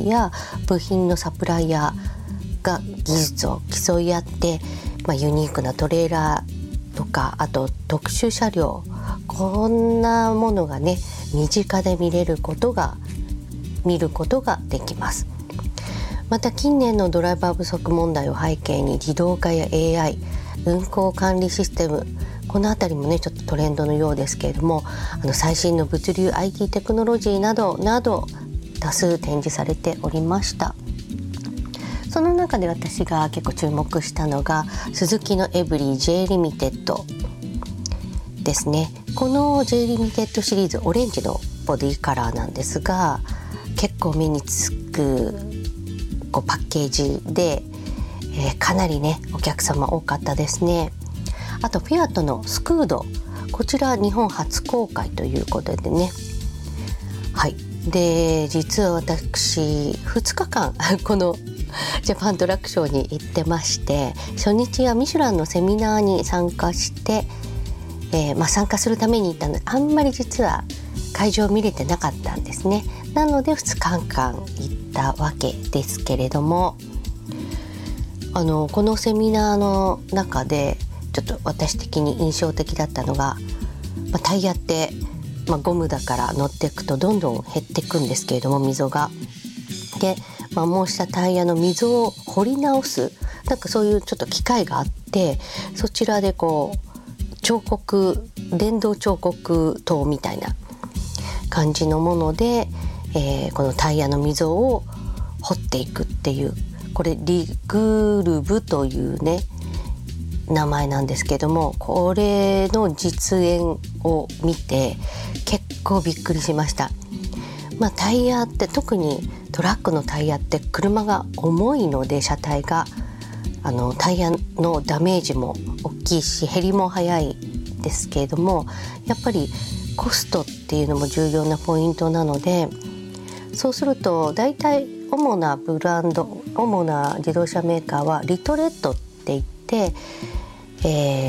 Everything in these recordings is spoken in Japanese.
や部品のサプライヤーが技術を競い合って、ユニークなトレーラーとか、あと特殊車両、こんなものがね身近で見ることができます。また近年のドライバー不足問題を背景に自動化や AI、 運行管理システム、このあたりもねちょっとトレンドのようですけれども、最新の物流 IT テクノロジーなど多数展示されておりました。その中で私が結構注目したのがスズキのエブリー J リミテッドですね。この J リミテッドシリーズ、オレンジのボディカラーなんですが、結構目につくパッケージで、かなりねお客様多かったですね。あとフィアットのスクード、こちら日本初公開ということでね、はい。で実は私2日間このジャパントラックショーに行ってまして、初日はミシュランのセミナーに参加して、参加するために行ったので、あんまり実は会場見れてなかったんですね。なので2日間行ったわけですけれども、このセミナーの中でちょっと私的に印象的だったのが、タイヤって、ゴムだから乗っていくとどんどん減っていくんですけれども、溝がで、もうしたタイヤの溝を掘り直す、そういうちょっと機械があって、そちらで彫刻、電動彫刻刀みたいな感じのもので、このタイヤの溝を掘っていくっていう、これリグルブというね名前なんですけども、これの実演を見て結構びっくりしました。タイヤって特にトラックのタイヤって車が重いので、車体がタイヤのダメージも大きいし減りも早いですけれども、やっぱりコストっていうのも重要なポイントなので、そうするとだいたい主な自動車メーカーはリトレッドって言って、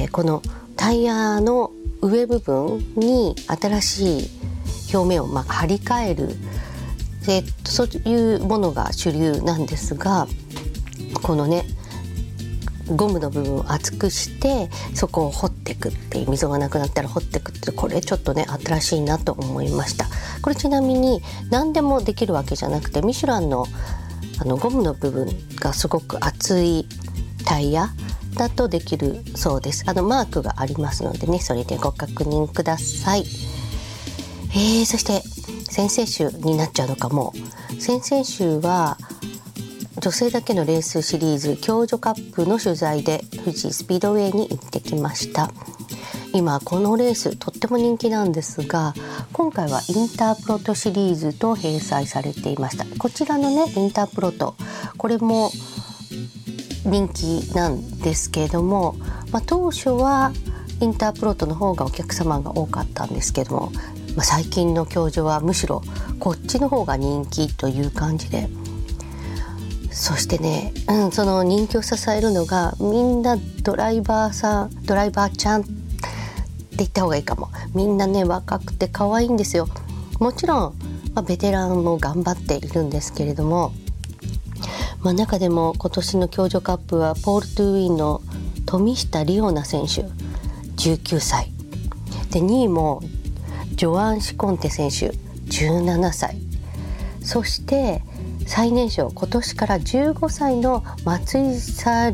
このタイヤの上部分に新しい表面を張り替える、そういうものが主流なんですが、このねゴムの部分を厚くしてそこを掘っていくっていう、溝がなくなったら掘っていくって、これちょっとね新しいなと思いました。これちなみに何でもできるわけじゃなくて、ミシュランのゴムの部分がすごく厚いタイヤだとできるそうです。マークがありますのでね、それでご確認ください。そして先々週になっちゃうのかも。先々週は女性だけのレースシリーズ共助カップの取材で富士スピードウェイに行ってきました。今このレースとっても人気なんですが、今回はインタープロトシリーズと併載されていました。こちらのねインタープロト、これも人気なんですけれども、当初はインタープロトの方がお客様が多かったんですけども、最近の共助はむしろこっちの方が人気という感じで、そしてね、その人気を支えるのが、みんなドライバーちゃんって言った方がいいかも。みんなね若くて可愛いんですよ。もちろん、ベテランも頑張っているんですけれども、中でも今年の共助カップはポール・トゥーウィンの富下里穂菜選手19歳で、2位もジョアン・シコンテ選手17歳、そして最年少、今年から15歳の松井沙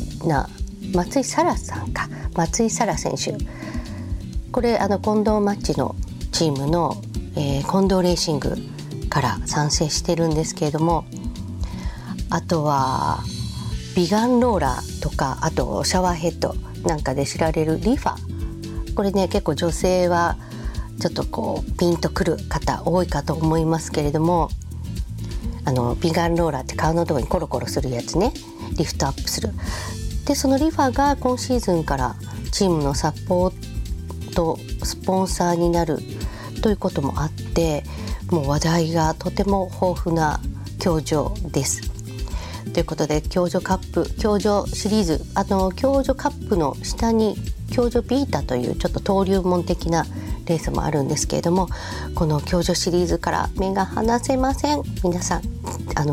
羅選手、これ近藤マッチのチームの、近藤レーシングから参戦してるんですけれども、あとはビガンローラーとか、あとシャワーヘッドなんかで知られるリファ、これね結構女性はちょっとピンとくる方多いかと思いますけれども、ビガンローラーって顔のところにコロコロするやつね、リフトアップする。でそのリファが今シーズンからチームのサポートスポンサーになるということもあって、もう話題がとても豊富な共助です。ということで共助カップ、共助シリーズ、共助カップの下に共助ビータというちょっと登竜門的なレースもあるんですけれども、この共助シリーズから目が離せません。皆さん